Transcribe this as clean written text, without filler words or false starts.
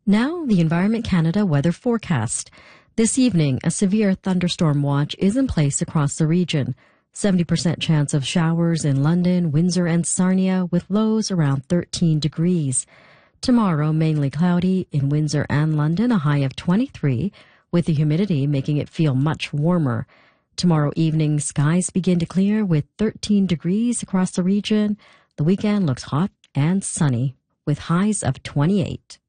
Now, the Environment Canada weather forecast. This evening, a severe thunderstorm watch is in place across the region. 70% chance of showers in London, Windsor, and Sarnia, with lows around 13 degrees. Tomorrow, mainly cloudy in Windsor and London, a high of 23, with the humidity making it feel much warmer. Tomorrow evening, skies begin to clear with 13 degrees across the region. The weekend looks hot and sunny, with highs of 28.